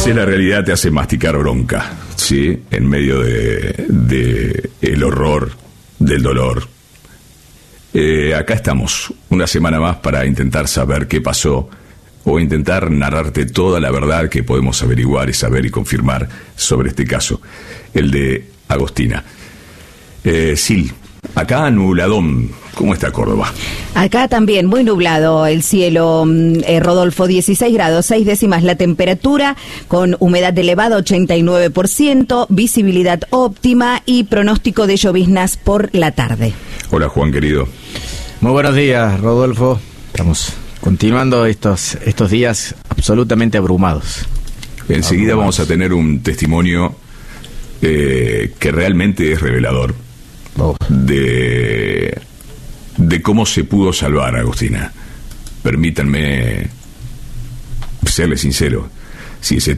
veces la realidad te hace masticar bronca, ¿sí? En medio de el horror, del dolor. Acá estamos, una semana más para intentar saber qué pasó, o intentar narrarte toda la verdad que podemos averiguar y saber y confirmar sobre este caso, el de Agostina. Sil, acá nubladón. ¿Cómo está Córdoba? Acá también, muy nublado el cielo, Rodolfo, 16 grados, 6 décimas la temperatura, con humedad elevada, 89%, visibilidad óptima y pronóstico de lloviznas por la tarde. Hola, Juan, querido. Muy buenos días, Rodolfo. Estamos continuando estos días absolutamente abrumados. Enseguida vamos a tener un testimonio que realmente es revelador de cómo se pudo salvar a Agostina. Permítanme serle sincero, si ese